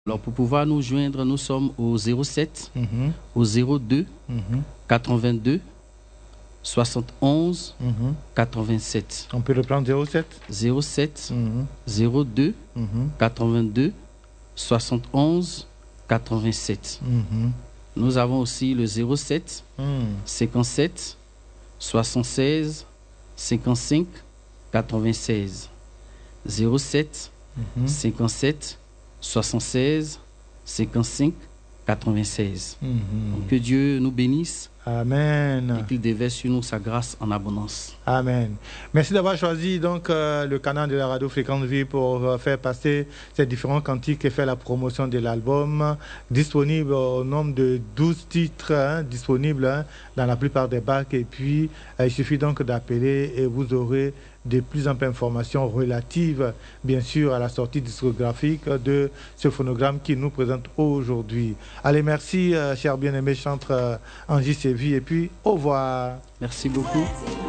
Alors, pour pouvoir nous joindre, nous sommes au 07, au 02, 82, 71, 87. On peut le prendre 07 07, 02, 82, 71, 87. Nous avons aussi le 07, 57, 76, 55, 96. 07, 57, 76, 55, 96. Donc, que Dieu nous bénisse. Amen. Et qu'il déverse sur nous sa grâce en abondance. Amen. Merci d'avoir choisi donc le canal de la radio Fréquence Vie pour faire passer ces différents cantiques et faire la promotion de l'album, disponible au nombre de 12 titres disponibles dans la plupart des bacs. Et puis, il suffit donc d'appeler et vous aurez de plus en plus d'informations relatives, bien sûr, à la sortie discographique de ce phonogramme qui nous présente aujourd'hui. Allez, merci, cher bien-aimé chantre Angie Séville, et puis au revoir. Merci beaucoup.